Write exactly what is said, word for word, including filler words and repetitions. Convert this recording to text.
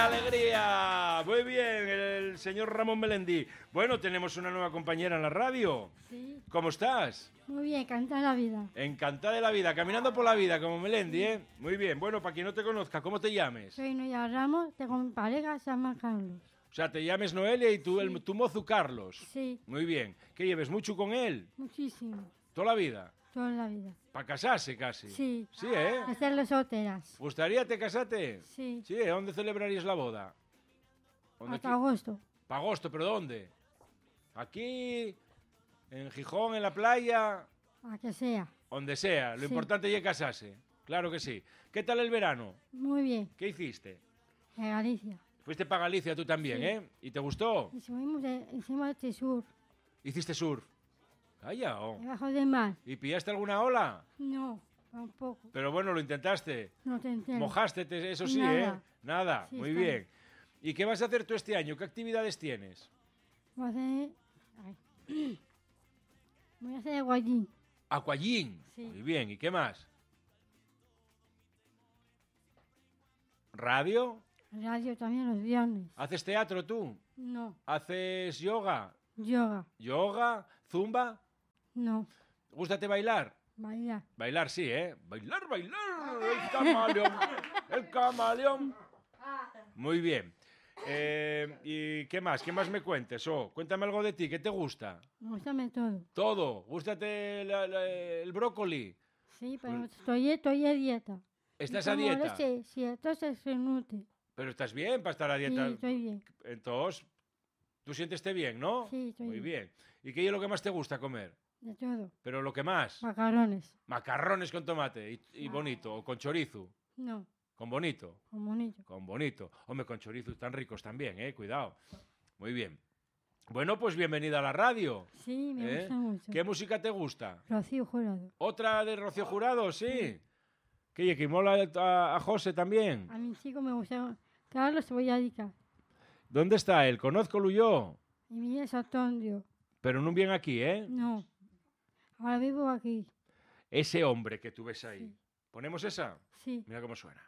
alegría! Muy bien, el señor Ramón Melendi. Bueno, tenemos una nueva compañera en la radio. Sí. ¿Cómo estás? Muy bien, encantada la vida. Encantada de la vida, caminando por la vida como Melendi, ¿eh? Muy bien, bueno, para quien no te conozca, ¿cómo te llames? Soy Noelia Ramos, tengo mi pareja, se llama Carlos. O sea, te llames Noelia y tú, Sí. el, tu mozo Carlos. Sí, Muy bien. ¿Qué lleves mucho con él? muchísimo, ¿Toda la vida? toda la vida. ¿Para casarse casi? Sí. Sí, ¿eh? Hacerlo solteras. ¿Gustaría te casarte? Sí. Sí, ¿eh? ¿Dónde celebrarías la boda? ¿Dónde Hasta qui- agosto. ¿Para agosto? ¿Pero dónde? ¿Aquí? ¿En Gijón? ¿En la playa? A que sea. Donde sea. Lo Sí. importante es casarse. Claro que sí. ¿Qué tal el verano? Muy bien. ¿Qué hiciste? En Galicia. Fuiste para Galicia tú también, Sí. ¿eh? ¿Y te gustó? Hicimos de, hicimos de sur, ¿Hiciste surf? Calla, oh. debajo del mar. ¿Y pillaste alguna ola? No, tampoco. Pero bueno, lo intentaste. No te entiendo. Mojaste, te- eso sí, Nada. ¿eh? Nada. Sí, Muy está bien. ¿Y qué vas a hacer tú este año? ¿Qué actividades tienes? Voy a hacer... ay. Voy a hacer de guayín. Aquagym. Sí. Muy bien. ¿Y qué más? ¿Radio? Radio también los viernes. ¿Haces teatro tú? No. ¿Haces yoga? Yoga. ¿Yoga? ¿Zumba? No. ¿Gústate bailar? Bailar. Bailar sí, ¿eh? Bailar, bailar. El camaleón. El camaleón. Muy bien. Eh, ¿Y qué más? ¿Qué más me cuentes? Oh, cuéntame algo de ti. ¿Qué te gusta? Gústame todo. Todo. ¿Gústate la- la- el brócoli? Sí, pero estoy, estoy a dieta. ¿Estás Y a como dieta? leche, sí, entonces se nutre. Pero estás bien para estar a Sí, dieta. estoy bien. Entonces, tú siénteste bien, ¿no? Sí, estoy Muy bien. bien. ¿Y qué es lo que más te gusta comer? De todo. Pero lo que más. Macarrones. Macarrones con tomate y, y bonito. O con chorizo. No, Con bonito. con bonito. Con bonito. Hombre, con chorizo están ricos también, ¿eh? Cuidado. Muy bien. Bueno, pues bienvenida a la radio. Sí, me ¿eh? gusta mucho. ¿Qué música te gusta? Rocío Jurado. ¿Otra de Rocío Jurado? Sí. ¿Qué, que mola a, a José también? A mi chico me gusta. Carlos se voy a dedicar. ¿Dónde está él? Conozco yo. Y mi es Antonio. Pero no viene aquí, ¿eh? No. Ahora vivo aquí. Ese hombre que tú ves ahí. Sí. ¿Ponemos esa? Sí. Mira cómo suena.